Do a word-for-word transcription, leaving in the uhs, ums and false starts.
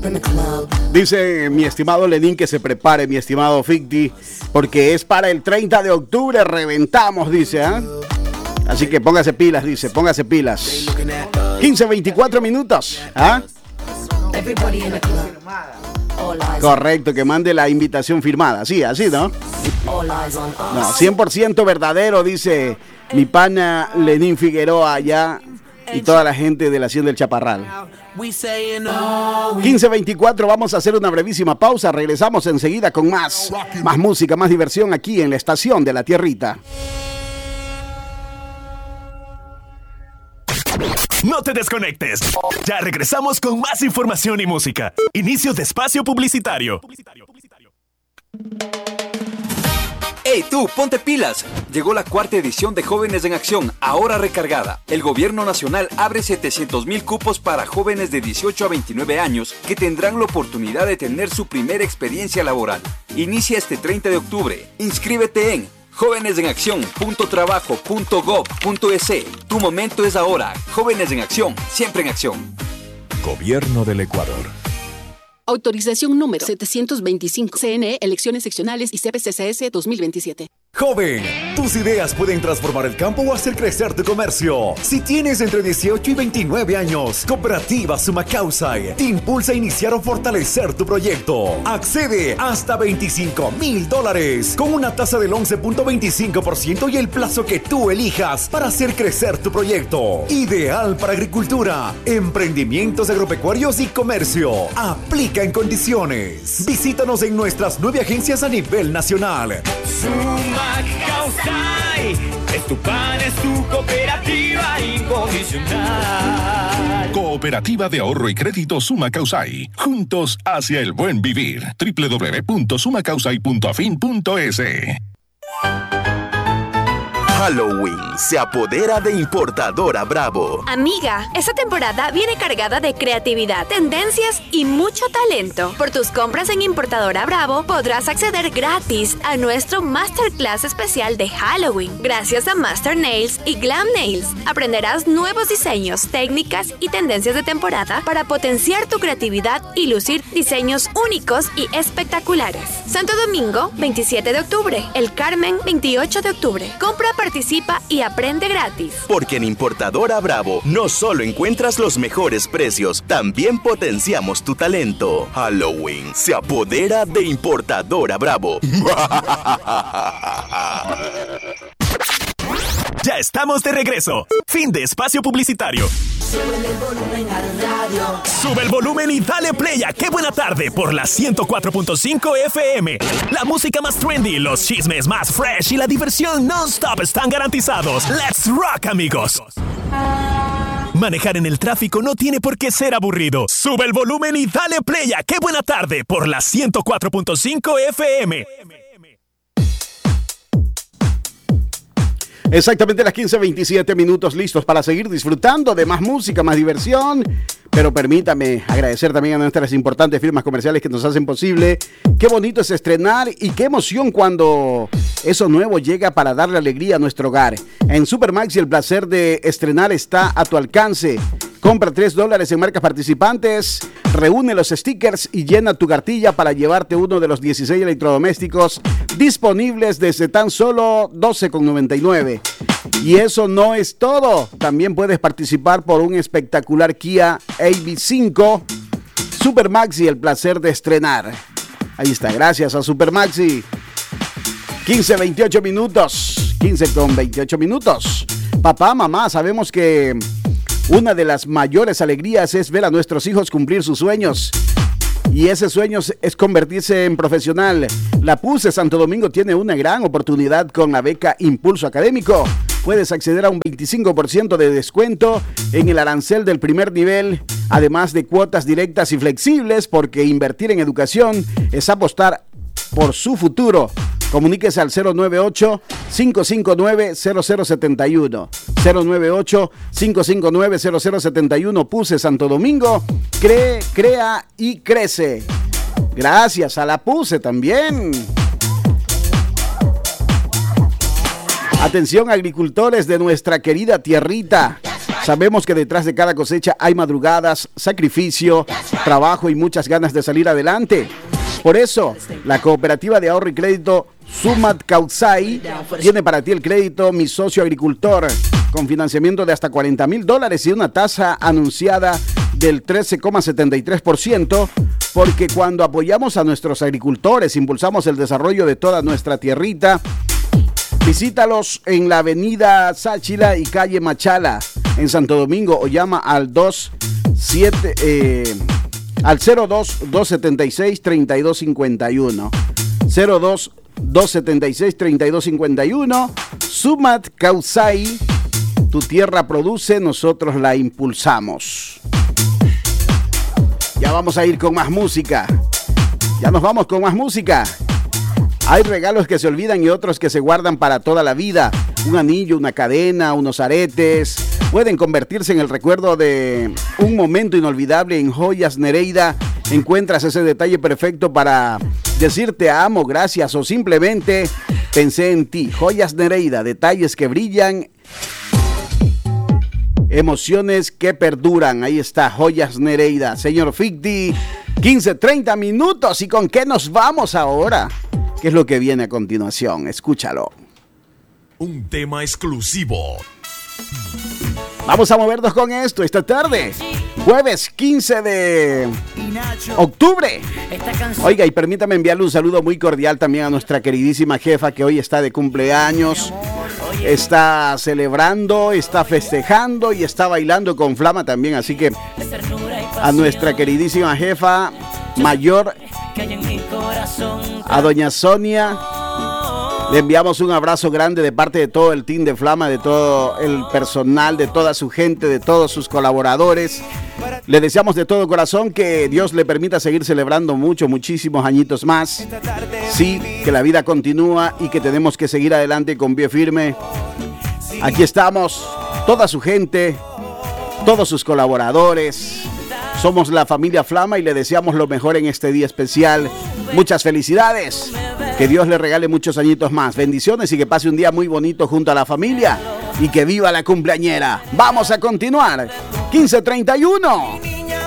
Dice mi estimado Lenín que se prepare, mi estimado Ficti, porque es para el treinta de octubre, reventamos, dice, ¿ah? ¿eh? Así que póngase pilas, dice, póngase pilas. quince veinticuatro minutos, ¿ah? Correcto, que mande la invitación firmada, sí, así, ¿no? No, cien por ciento verdadero, dice mi pana Lenín Figueroa allá y toda la gente de la Hacienda del Chaparral. quince veinticuatro, vamos a hacer una brevísima pausa, regresamos enseguida con más, más música, más diversión aquí en la estación de la Tierrita. No te desconectes. Ya regresamos con más información y música. Inicio de espacio publicitario. ¡Hey tú, ponte pilas! Llegó la cuarta edición de Jóvenes en Acción, ahora recargada. El gobierno nacional abre setecientos mil cupos para jóvenes de dieciocho a veintinueve años que tendrán la oportunidad de tener su primera experiencia laboral. Inicia este treinta de octubre. Inscríbete en jóvenes en acción punto trabajo punto gov punto es. Tu momento es ahora. Jóvenes en Acción, siempre en acción. Gobierno del Ecuador. Autorización número setecientos veinticinco. C N E, Elecciones Seccionales y C P C C S dos mil veintisiete. Joven, tus ideas pueden transformar el campo o hacer crecer tu comercio. Si tienes entre dieciocho y veintinueve años, Cooperativa Sumacausay te impulsa a iniciar o fortalecer tu proyecto. Accede hasta veinticinco mil dólares con una tasa del once punto veinticinco por ciento y el plazo que tú elijas para hacer crecer tu proyecto. Ideal para agricultura, emprendimientos agropecuarios y comercio. Aplica en condiciones. Visítanos en nuestras nueve agencias a nivel nacional. Sumacausay, es tu pan, es tu cooperativa incondicional. Cooperativa de Ahorro y Crédito Sumacausay. Juntos hacia el buen vivir. doble u doble u doble u punto sumacausay punto afin punto es. Halloween se apodera de Importadora Bravo. Amiga, esta temporada viene cargada de creatividad, tendencias y mucho talento. Por tus compras en Importadora Bravo podrás acceder gratis a nuestro Masterclass especial de Halloween. Gracias a Master Nails y Glam Nails, aprenderás nuevos diseños, técnicas y tendencias de temporada para potenciar tu creatividad y lucir diseños únicos y espectaculares. Santo Domingo, veintisiete de octubre. El Carmen, veintiocho de octubre. Compra, participa y aprende gratis. Porque en Importadora Bravo no solo encuentras los mejores precios, también potenciamos tu talento. Halloween se apodera de Importadora Bravo. Ya estamos de regreso. Fin de espacio publicitario. Sube el volumen a la radio. Sube el volumen y dale play a Qué Buena Tarde por la ciento cuatro punto cinco F M. La música más trendy, los chismes más fresh y la diversión non-stop están garantizados. ¡Let's rock, amigos! Manejar en el tráfico no tiene por qué ser aburrido. Sube el volumen y dale play a Qué Buena Tarde por la ciento cuatro punto cinco F M. Exactamente las quince veintisiete minutos, listos para seguir disfrutando de más música, más diversión. Pero permítame agradecer también a nuestras importantes firmas comerciales que nos hacen posible. Qué bonito es estrenar y qué emoción cuando eso nuevo llega para darle alegría a nuestro hogar. En Supermaxi el placer de estrenar está a tu alcance. Compra tres dólares en marcas participantes, reúne los stickers y llena tu cartilla para llevarte uno de los dieciséis electrodomésticos disponibles desde tan solo doce con noventa y nueve. Y eso no es todo. También puedes participar por un espectacular Kia A V cinco. Supermaxi, el placer de estrenar. Ahí está, gracias a Supermaxi. quince veintiocho minutos. quince con veintiocho minutos. Papá, mamá, sabemos que una de las mayores alegrías es ver a nuestros hijos cumplir sus sueños. Y ese sueño es convertirse en profesional. La P U C E Santo Domingo tiene una gran oportunidad con la beca Impulso Académico. Puedes acceder a un veinticinco por ciento de descuento en el arancel del primer nivel, además de cuotas directas y flexibles, porque invertir en educación es apostar por su futuro. Comuníquese al cero nueve ocho, cinco cinco nueve, cero cero siete uno. cero nueve ocho, cinco cinco nueve, cero cero siete uno. P U C E Santo Domingo. Cree, crea y crece. Gracias a la P U C E también. Atención, agricultores de nuestra querida tierrita. Sabemos que detrás de cada cosecha hay madrugadas, sacrificio, trabajo y muchas ganas de salir adelante. Por eso, la Cooperativa de Ahorro y Crédito Sumat Causay tiene para ti el crédito Mi Socio Agricultor, con financiamiento de hasta cuarenta mil dólares y una tasa anunciada del trece coma setenta y tres por ciento, porque cuando apoyamos a nuestros agricultores, impulsamos el desarrollo de toda nuestra tierrita. Visítalos en la avenida Sáchila y calle Machala, en Santo Domingo, o llama al dos siete eh, al cero dos, dos siete seis, tres dos cinco uno. cero dos, dos siete seis, tres dos cinco uno. Sumat Causay, tu tierra produce, nosotros la impulsamos. Ya vamos a ir con más música. Ya nos vamos con más música. Hay regalos que se olvidan y otros que se guardan para toda la vida. Un anillo, una cadena, unos aretes pueden convertirse en el recuerdo de un momento inolvidable. En Joyas Nereida encuentras ese detalle perfecto para decir te amo, gracias o simplemente pensé en ti. Joyas Nereida, detalles que brillan, emociones que perduran. Ahí está Joyas Nereida. Señor Ficti, quince, treinta minutos. ¿Y con qué nos vamos ahora? ¿Qué es lo que viene a continuación? Escúchalo. Un tema exclusivo. Vamos a movernos con esto esta tarde. Jueves quince de octubre. Oiga, y permítame enviarle un saludo muy cordial también a nuestra queridísima jefa que hoy está de cumpleaños. Está celebrando, está festejando y está bailando con flama también. Así que a nuestra queridísima jefa mayor, a doña Sonia, le enviamos un abrazo grande de parte de todo el team de Flama, de todo el personal, de toda su gente, de todos sus colaboradores. Le deseamos de todo corazón que Dios le permita seguir celebrando muchos, muchísimos añitos más. Sí, que la vida continúa y que tenemos que seguir adelante con pie firme. Aquí estamos, toda su gente, todos sus colaboradores. Somos la familia Flama y le deseamos lo mejor en este día especial. Muchas felicidades. Que Dios le regale muchos añitos más. Bendiciones y que pase un día muy bonito junto a la familia. Y que viva la cumpleañera. Vamos a continuar. quince treinta y uno.